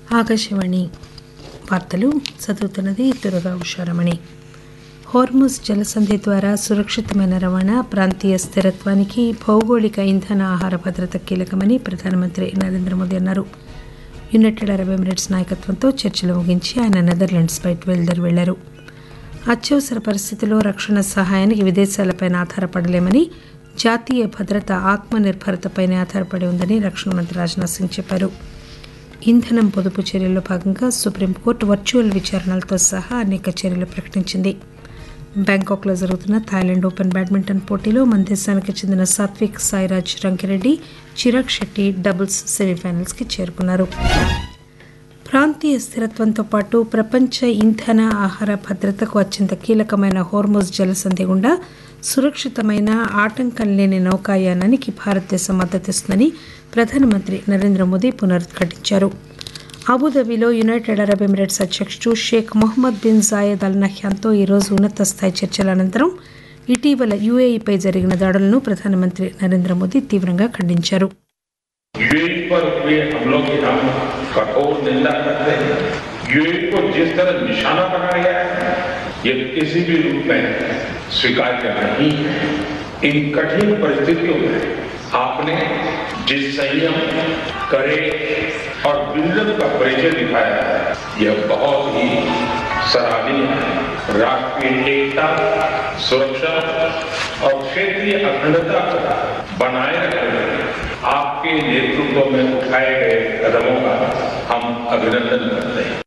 ఆకాశవాణి వార్తలు చదువుతున్నది దుర్గా ఉషారమణి. హోర్ముజ్ జలసంధి ద్వారా సురక్షితమైన రవాణా, ప్రాంతీయ స్థిరత్వానికి, భౌగోళిక ఇంధన ఆహార భద్రత కీలకమని ప్రధానమంత్రి నరేంద్ర మోదీ అన్నారు. యునైటెడ్ అరబ్ ఎమిరేట్స్ నాయకత్వంతో చర్చలు ముగించి ఆయన నెదర్లాండ్స్ వెళ్లారు. అత్యవసర పరిస్థితుల్లో రక్షణ సహాయానికి విదేశాలపై ఆధారపడలేమని, జాతీయ భద్రత ఆత్మనిర్భరతపైనే ఆధారపడి ఉందని రక్షణ మంత్రి రాజ్నాథ్ సింగ్ చెప్పారు. ఇంధనం పొదుపు చర్యల్లో భాగంగా సుప్రీంకోర్టు వర్చువల్ విచారణలతో సహా అనేక చర్యలు ప్రకటించింది. బ్యాంకాక్లో జరుగుతున్న థాయిలాండ్ ఓపెన్ బ్యాడ్మింటన్ పోటీలో మన దేశానికి చెందిన సాత్విక్ సాయిరాజ్ రంకిరెడ్డి, చిరాగ్ శెట్టి డబుల్స్ సెమీఫైనల్స్కి చేరుకున్నారు. ప్రాంతీయ స్థిరత్వంతో పాటు ప్రపంచ ఇంధన ఆహార భద్రతకు అత్యంత కీలకమైన హోర్ముజ్ జలసంధి గుండా సురక్షితమైన, ఆటంకం లేని నౌకాయానానికి భారతదేశం మద్దతిస్తుందని ప్రధానమంత్రి నరేంద్ర మోదీ పునరుద్ఘాటించారు. అబుదాబిలో యునైటెడ్ అరబ్ ఎమిరేట్స్ అధ్యక్షుడు షేక్ మొహమ్మద్ బిన్ జాయద్ అల్ నహ్యాన్తో ఈరోజు ఉన్నత స్థాయి చర్చల అనంతరం ఇటీవల యుఏఈపై జరిగిన దాడులను ప్రధానమంత్రి నరేంద్ర మోదీ తీవ్రంగా ఖండించారు. यूएई पर हुए हमलों की हम कठोर निंदा करते हैं. यूएई को जिस तरह निशाना बनाया गया है, ये किसी भी रूप में स्वीकार्य नहीं है. इन कठिन परिस्थितियों में आपने जिस संयम, कड़े और विजन का परिचय दिखाया है, यह बहुत ही सराहनीय है. राष्ट्रीय एकता, सुरक्षा और क्षेत्रीय अखंडता को बनाए रखने आपके नेतृत्व में उठाए गए कदमों का हम अभिनंदन करते हैं.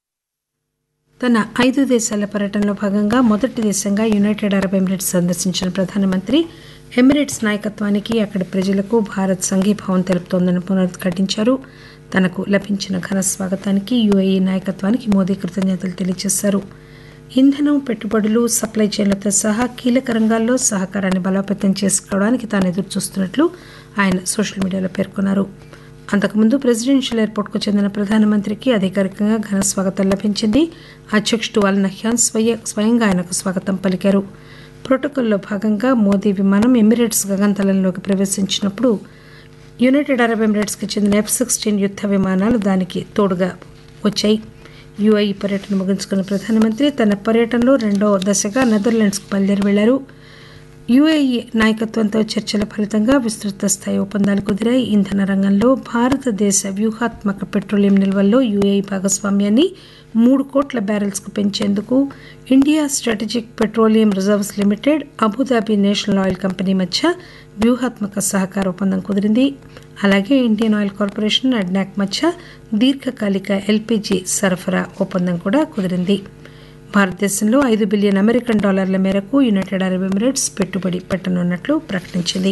తన 5 దేశాల పర్యటనలో భాగంగా మొదటి దేశంగా యునైటెడ్ అరబ్ ఎమిరేట్స్ సందర్శించిన ప్రధానమంత్రి ఎమిరేట్స్ నాయకత్వానికి, అక్కడి ప్రజలకు భారత్ సంఘీభావం తెలుపుతోందని పునరుద్ఘాటించారు. తనకు లభించిన ఘన స్వాగతానికి యుఏఈ నాయకత్వానికి మోదీ కృతజ్ఞతలు తెలియజేశారు. ఇంధనం, పెట్టుబడులు, సప్లై చైన్లతో సహా కీలక రంగాల్లో సహకారాన్ని బలోపేతం చేసుకోవడానికి తాను ఎదురుచూస్తున్నట్లు ఆయన సోషల్ మీడియాలో పేర్కొన్నారు. అంతకుముందు ప్రెసిడెన్షియల్ ఎయిర్పోర్ట్కు చెందిన ప్రధానమంత్రికి అధికారికంగా ఘన స్వాగతం లభించింది. అధ్యక్షుడు అల్ నహ్యాన్ స్వయంగా ఆయనకు స్వాగతం పలికారు. ప్రోటోకాల్లో భాగంగా మోదీ విమానం ఎమిరేట్స్ గగనతలంలోకి ప్రవేశించినప్పుడు యునైటెడ్ అరబ్ ఎమిరేట్స్కి చెందిన F-16 యుద్ధ విమానాలు దానికి తోడుగా వచ్చాయి. యుఏఈ పర్యటన ముగించుకున్న ప్రధానమంత్రి తన పర్యటనలో 2వ దశగా నెదర్లాండ్స్కు బయలుదేరి వెళ్లారు. యుఏఈ నాయకత్వంతో చర్చల ఫలితంగా విస్తృత స్థాయి ఒప్పందాలు కుదిరాయి. ఇంధన రంగంలో భారతదేశ వ్యూహాత్మక పెట్రోలియం నిల్వల్లో యుఏఈ భాగస్వామ్యాన్ని 3 కోట్ల బ్యారెల్స్కు పెంచేందుకు India strategic petroleum reserves limited, Abu Dhabi national oil company మధ్య వ్యూహాత్మక సహకార ఒప్పందం కుదిరింది. అలాగే ఇండియన్ ఆయిల్ కార్పొరేషన్, అడ్నాక్ మధ్య దీర్ఘకాలిక ఎల్పీజీ సరఫరా ఒప్పందం కూడా కుదిరింది. భారతదేశంలో $5 బిలియన్ మేరకు యునైటెడ్ అరబ్ ఎమిరేట్స్ పెట్టుబడి పెట్టనున్నట్లు ప్రకటించింది.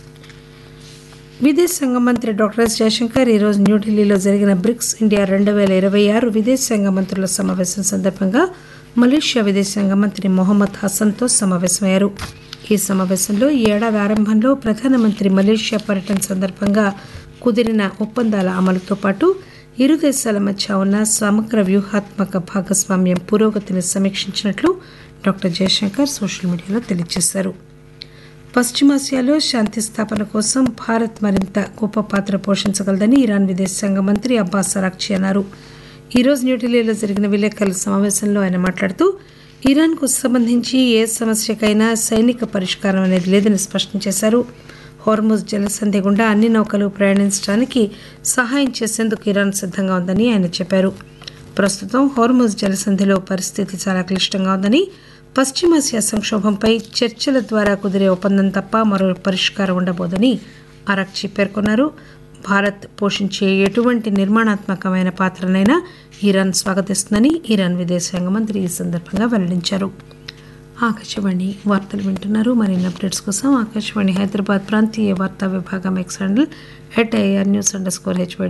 విదేశాంగ మంత్రి డాక్టర్ ఎస్ జయశంకర్ ఈరోజు న్యూఢిల్లీలో జరిగిన బ్రిక్స్ ఇండియా 2026 విదేశాంగ మంత్రుల సమావేశం సందర్భంగా మలేషియా విదేశాంగ మంత్రి మొహమ్మద్ హసన్తో సమావేశమయ్యారు. ఈ సమావేశంలో ఈ ఏడాది ఆరంభంలో ప్రధానమంత్రి మలేషియా పర్యటన సందర్భంగా కుదిరిన ఒప్పందాల అమలుతో పాటు ఇరు దేశాల మధ్య ఉన్న సమగ్ర వ్యూహాత్మక భాగస్వామ్యం పురోగతిని సమీక్షించినట్లు డాక్టర్ జయశంకర్ సోషల్ మీడియాలో తెలియజేశారు. పశ్చిమాసియాలో శాంతి స్థాపన కోసం భారత్ మరింత గొప్ప పాత్ర పోషించగలదని ఇరాన్ విదేశాంగ మంత్రి అబ్బాస్ అరాక్చి అన్నారు. ఈరోజు న్యూఢిల్లీలో జరిగిన విలేకరుల సమావేశంలో ఆయన మాట్లాడుతూ ఇరాన్కు సంబంధించి ఏ సమస్యకైనా సైనిక పరిష్కారం అనేది లేదని స్పష్టం చేశారు. హోర్ముజ్ జలసంధి గుండా అన్ని నౌకలు ప్రయాణించడానికి సహాయం చేసేందుకు ఇరాన్ సిద్ధంగా ఉందని ఆయన చెప్పారు. ప్రస్తుతం హోర్ముజ్ జలసంధిలో పరిస్థితి చాలా క్లిష్టంగా ఉందని, పశ్చిమాసియా సంక్షోభంపై చర్చల ద్వారా కుదిరే ఒప్పందం తప్ప మరో పరిష్కారం ఉండబోదని అరాక్చి పేర్కొన్నారు. భారత్ పోషించే ఎటువంటి నిర్మాణాత్మకమైన పాత్రనైనా ఇరాన్ స్వాగతిస్తుందని ఇరాన్ విదేశాంగ మంత్రి ఈ సందర్భంగా వెల్లడించారు. ఆకాశవాణి వార్తలు వింటున్నారు. మరిన్ని అప్డేట్స్ కోసం ఆకాశవాణి హైదరాబాద్ ప్రాంతీయ వార్తా విభాగం ఎక్స్ హ్యాండిల్ @AIR News_HYD